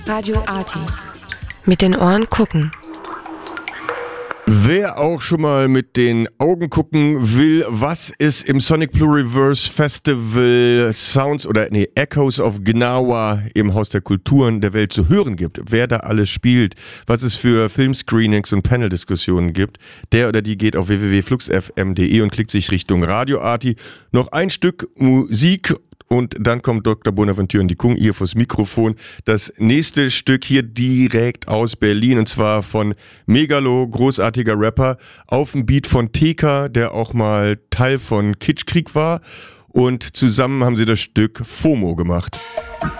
Radio Arty. Mit den Ohren gucken. Wer auch schon mal mit den Augen gucken will, was es im Sonic Pluriverse Festival Echoes of Gnawa im Haus der Kulturen der Welt zu hören gibt, wer da alles spielt, was es für Filmscreenings und Panel-Diskussionen gibt, der oder die geht auf www.fluxfm.de und klickt sich Richtung Radio Arty. Noch ein Stück Musik. Und dann kommt Dr. Bonaventure Ndikung hier vors Mikrofon. Das nächste Stück hier direkt aus Berlin, und zwar von Megalo, großartiger Rapper, auf dem Beat von TK, der auch mal Teil von Kitschkrieg war. Und zusammen haben sie das Stück FOMO gemacht.